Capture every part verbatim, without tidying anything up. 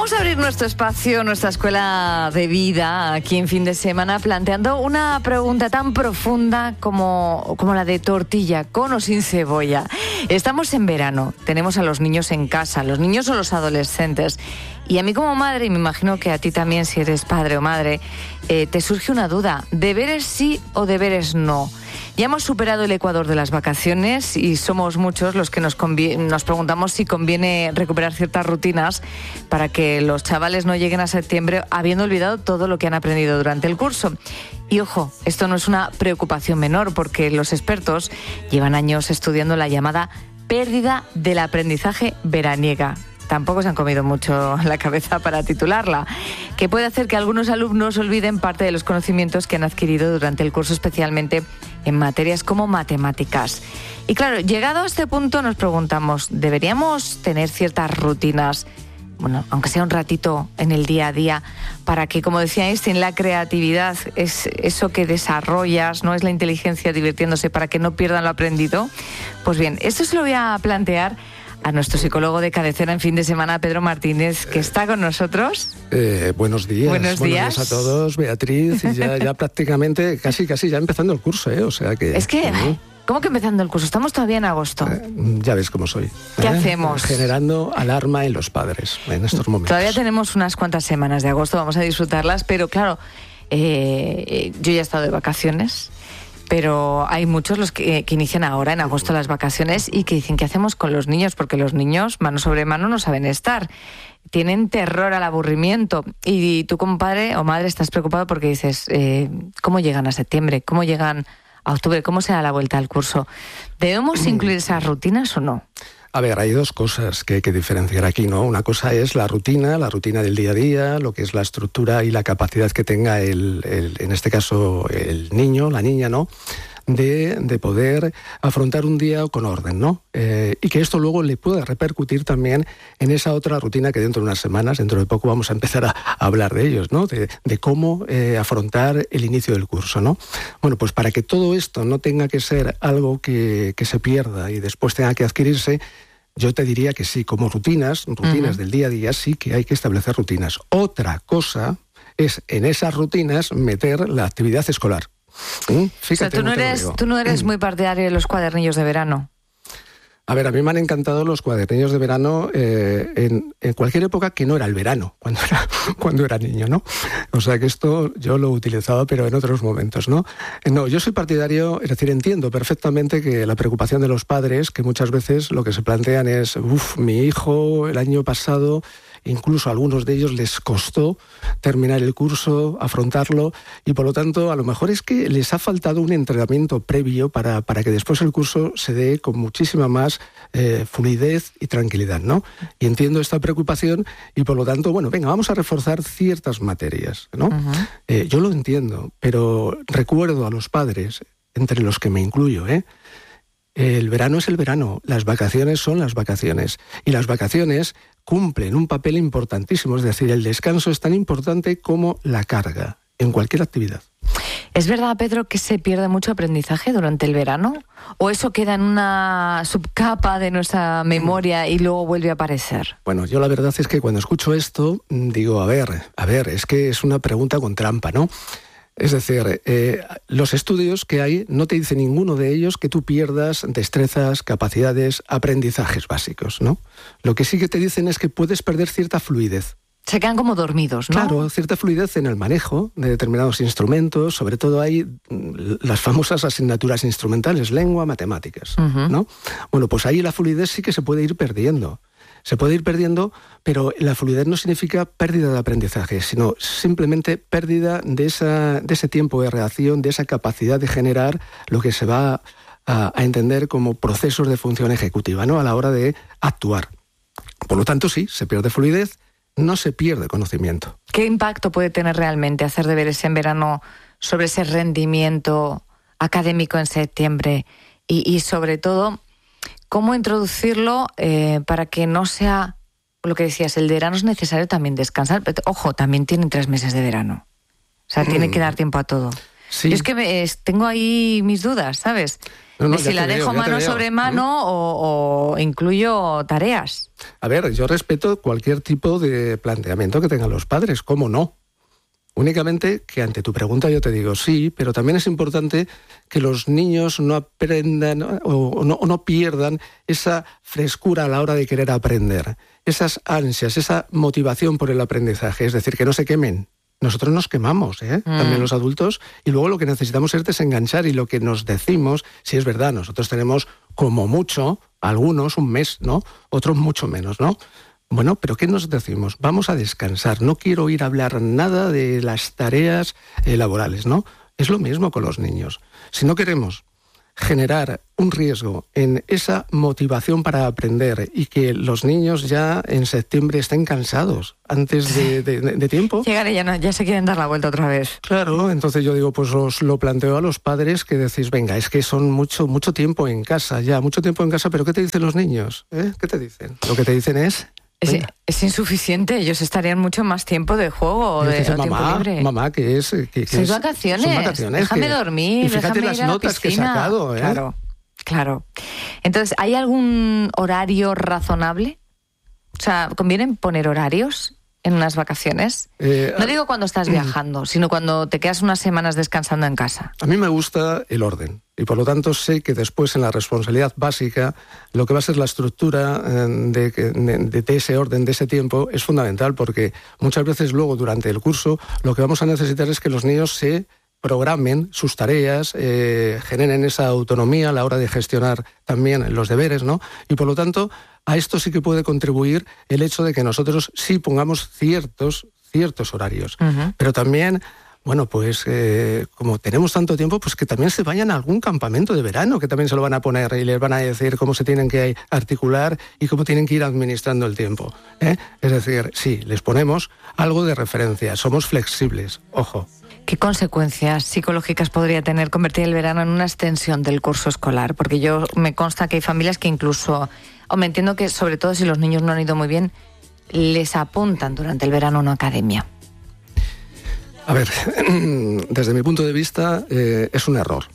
Vamos a abrir nuestro espacio, nuestra escuela de vida aquí en Fin de Semana, planteando una pregunta tan profunda como, como la de tortilla, con o sin cebolla. Estamos en verano, tenemos a los niños en casa, los niños o los adolescentes. Y a mí como madre, y me imagino que a ti también si eres padre o madre, eh, te surge una duda, ¿deberes sí o deberes no? Ya hemos superado el ecuador de las vacaciones y somos muchos los que nos, convi- nos preguntamos si conviene recuperar ciertas rutinas para que los chavales no lleguen a septiembre habiendo olvidado todo lo que han aprendido durante el curso. Y ojo, esto no es una preocupación menor porque los expertos llevan años estudiando la llamada pérdida del aprendizaje veraniega. Tampoco se han comido mucho la cabeza para titularla, que puede hacer que algunos alumnos olviden parte de los conocimientos que han adquirido durante el curso, especialmente en materias como matemáticas. Y claro, llegado a este punto nos preguntamos, ¿deberíamos tener ciertas rutinas, bueno, aunque sea un ratito en el día a día, para que, como decía Einstein, la creatividad es eso que desarrollas, no es la inteligencia divirtiéndose, para que no pierdan lo aprendido? Pues bien, esto se lo voy a plantear a nuestro psicólogo de cabecera en Fin de Semana, Pedro Martínez, que está con nosotros. Eh, buenos días. Buenos días. Buenos días a todos, Beatriz. Y ya, ya prácticamente, casi, casi ya empezando el curso, ¿eh? O sea que... Es que... ¿no? ¿Cómo que empezando el curso? Estamos todavía en agosto. Eh, ya ves cómo soy. ¿Qué ¿eh? hacemos? Generando alarma en los padres en estos momentos. Todavía tenemos unas cuantas semanas de agosto, vamos a disfrutarlas, pero claro, eh, yo ya he estado de vacaciones, pero hay muchos los que, que inician ahora en agosto las vacaciones y que dicen, ¿qué hacemos con los niños? Porque los niños, mano sobre mano, no saben estar. Tienen terror al aburrimiento. Y tú como padre o madre estás preocupado porque dices, eh, ¿cómo llegan a septiembre? ¿Cómo llegan a octubre? ¿Cómo será la vuelta al curso? ¿Debemos incluir esas rutinas o no? A ver, hay dos cosas que hay que diferenciar aquí, ¿no? Una cosa es la rutina, la rutina del día a día, lo que es la estructura y la capacidad que tenga, el, el, en este caso, el niño, la niña, ¿no? De, de poder afrontar un día con orden, ¿no? Eh, y que esto luego le pueda repercutir también en esa otra rutina que dentro de unas semanas, dentro de poco vamos a empezar a, a hablar de ellos, ¿no? De, de cómo eh, afrontar el inicio del curso, ¿no? Bueno, pues para que todo esto no tenga que ser algo que, que se pierda y después tenga que adquirirse, yo te diría que sí, como rutinas, rutinas uh-huh. del día a día, sí que hay que establecer rutinas. Otra cosa es en esas rutinas meter la actividad escolar. ¿Mm? Fíjate, o sea, tú no, eres, tú no eres muy partidario de los cuadernillos de verano. A ver, a mí me han encantado los cuadernillos de verano eh, en, en cualquier época que no era el verano, cuando era, cuando era niño, ¿no? O sea que esto yo lo utilizaba, pero en otros momentos, ¿no? No, yo soy partidario, es decir, entiendo perfectamente que la preocupación de los padres, que muchas veces lo que se plantean es, uff, mi hijo el año pasado... Incluso a algunos de ellos les costó terminar el curso, afrontarlo, y por lo tanto a lo mejor es que les ha faltado un entrenamiento previo para, para que después el curso se dé con muchísima más eh, fluidez y tranquilidad, ¿no? Y entiendo esta preocupación y por lo tanto, bueno, venga, vamos a reforzar ciertas materias, ¿no? Uh-huh. Eh, yo lo entiendo, pero recuerdo a los padres, entre los que me incluyo, ¿eh? El verano es el verano, las vacaciones son las vacaciones, y las vacaciones cumplen un papel importantísimo, es decir, el descanso es tan importante como la carga en cualquier actividad. ¿Es verdad, Pedro, que se pierde mucho aprendizaje durante el verano? ¿O eso queda en una subcapa de nuestra memoria y luego vuelve a aparecer? Bueno, yo la verdad es que cuando escucho esto, digo, a ver, a ver, es que es una pregunta con trampa, ¿no? Es decir, eh, los estudios que hay no te dicen ninguno de ellos que tú pierdas destrezas, capacidades, aprendizajes básicos, ¿no? Lo que sí que te dicen es que puedes perder cierta fluidez. Se quedan como dormidos, ¿no? Claro, cierta fluidez en el manejo de determinados instrumentos, sobre todo hay las famosas asignaturas instrumentales, lengua, matemáticas, uh-huh. ¿no? Bueno, pues ahí la fluidez sí que se puede ir perdiendo. Se puede ir perdiendo, pero la fluidez no significa pérdida de aprendizaje, sino simplemente pérdida de, esa, de ese tiempo de reacción, de esa capacidad de generar lo que se va a, a entender como procesos de función ejecutiva, ¿no? A la hora de actuar. Por lo tanto, sí, se pierde fluidez, no se pierde conocimiento. ¿Qué impacto puede tener realmente hacer deberes en verano sobre ese rendimiento académico en septiembre? Y, y sobre todo, ¿cómo introducirlo eh, para que no sea, lo que decías, el verano es necesario también descansar? Pero, ojo, también tienen tres meses de verano. O sea, mm. tiene que dar tiempo a todo. Sí. Yo es que me, es, tengo ahí mis dudas, ¿sabes? No, no, de si la dejo veo, mano sobre mano ¿Mm? o, o incluyo tareas. A ver, yo respeto cualquier tipo de planteamiento que tengan los padres, ¿cómo no? Únicamente que ante tu pregunta yo te digo sí, pero también es importante que los niños no aprendan o no, o no pierdan esa frescura a la hora de querer aprender, esas ansias, esa motivación por el aprendizaje, es decir, que no se quemen. Nosotros nos quemamos, ¿eh? Mm. También los adultos, y luego lo que necesitamos es desenganchar, y lo que nos decimos, si es verdad, nosotros tenemos como mucho, algunos un mes, ¿no? Otros mucho menos, ¿no? Bueno, pero ¿qué nos decimos? Vamos a descansar, no quiero ir a hablar nada de las tareas eh, laborales, ¿no? Es lo mismo con los niños. Si no queremos generar un riesgo en esa motivación para aprender y que los niños ya en septiembre estén cansados antes de, de, de tiempo... Llegaré, ya, no, ya se quieren dar la vuelta otra vez. Claro, entonces yo digo, pues os lo planteo a los padres que decís, venga, es que son mucho, mucho tiempo en casa, ya, mucho tiempo en casa, pero ¿qué te dicen los niños? ¿Eh? ¿Qué te dicen? Lo que te dicen es... Es, es insuficiente, ellos estarían mucho más tiempo de juego o de dice, o mamá, tiempo libre. Mamá, que es... Que, que son, es vacaciones, son vacaciones, déjame que, dormir, y fíjate déjame las ir a notas la que he sacado, ¿eh? Claro, claro. Entonces, ¿hay algún horario razonable? O sea, ¿conviene poner horarios en unas vacaciones? Eh, no digo cuando estás viajando, sino cuando te quedas unas semanas descansando en casa. A mí me gusta el orden. Y por lo tanto sé que después en la responsabilidad básica lo que va a ser la estructura de, de, de ese orden, de ese tiempo, es fundamental, porque muchas veces luego durante el curso lo que vamos a necesitar es que los niños se programen sus tareas, eh, generen esa autonomía a la hora de gestionar también los deberes, ¿no? Y por lo tanto a esto sí que puede contribuir el hecho de que nosotros sí pongamos ciertos, ciertos horarios, uh-huh. pero también... Bueno, pues eh, como tenemos tanto tiempo, pues que también se vayan a algún campamento de verano, que también se lo van a poner y les van a decir cómo se tienen que articular y cómo tienen que ir administrando el tiempo, ¿eh? Es decir, sí, les ponemos algo de referencia, somos flexibles, ojo. ¿Qué consecuencias psicológicas podría tener convertir el verano en una extensión del curso escolar? Porque yo me consta que hay familias que incluso, o me entiendo que sobre todo si los niños no han ido muy bien, les apuntan durante el verano a una academia. A ver, desde mi punto de vista eh, es un error.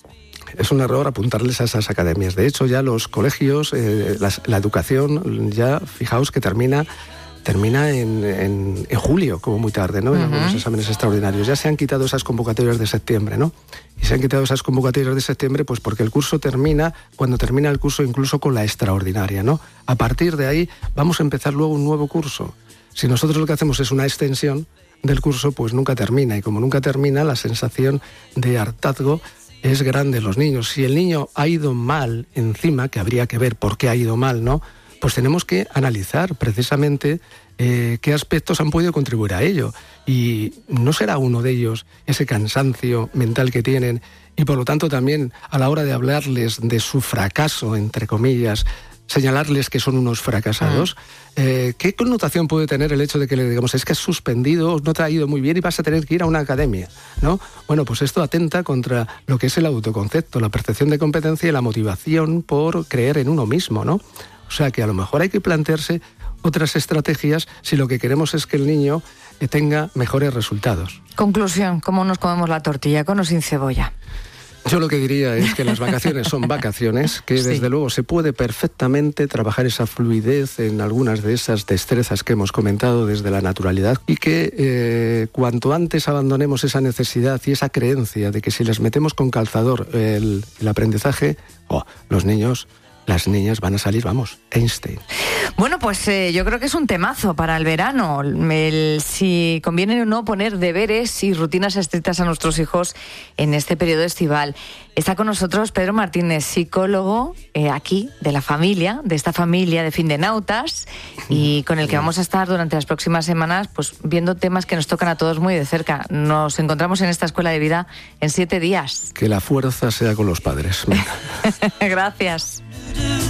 Es un error apuntarles a esas academias. De hecho, ya los colegios, eh, las, la educación, ya fijaos que termina, termina en, en, en julio, como muy tarde, ¿no? En uh-huh. algunos exámenes extraordinarios. Ya se han quitado esas convocatorias de septiembre, ¿no? Y se han quitado esas convocatorias de septiembre pues porque el curso termina, cuando termina el curso, incluso con la extraordinaria, ¿no? A partir de ahí vamos a empezar luego un nuevo curso. Si nosotros lo que hacemos es una extensión del curso, pues nunca termina, y como nunca termina, la sensación de hartazgo es grande en los niños. Si el niño ha ido mal encima, que habría que ver por qué ha ido mal, ¿no? Pues tenemos que analizar precisamente eh, qué aspectos han podido contribuir a ello, y no será uno de ellos ese cansancio mental que tienen, y por lo tanto también a la hora de hablarles de su fracaso, entre comillas, señalarles que son unos fracasados, eh, ¿qué connotación puede tener el hecho de que le digamos es que has suspendido, no te ha ido muy bien y vas a tener que ir a una academia, ¿no? Bueno, pues esto atenta contra lo que es el autoconcepto, la percepción de competencia y la motivación por creer en uno mismo, ¿no? O sea que a lo mejor hay que plantearse otras estrategias si lo que queremos es que el niño tenga mejores resultados. Conclusión, ¿cómo nos comemos la tortilla, con o sin cebolla? Yo lo que diría es que las vacaciones son vacaciones, que desde sí. luego se puede perfectamente trabajar esa fluidez en algunas de esas destrezas que hemos comentado desde la naturalidad, y que eh, cuanto antes abandonemos esa necesidad y esa creencia de que si les metemos con calzador el, el aprendizaje, oh, los niños... las niñas van a salir, vamos, Einstein. Bueno, pues eh, yo creo que es un temazo para el verano, el, si conviene o no poner deberes y rutinas estrictas a nuestros hijos en este periodo estival. Está con nosotros Pedro Martínez, psicólogo eh, aquí, de la familia, de esta familia de Findenautas, y con el que vamos a estar durante las próximas semanas pues viendo temas que nos tocan a todos muy de cerca. Nos encontramos en esta escuela de vida en siete días. Que la fuerza sea con los padres. Gracias.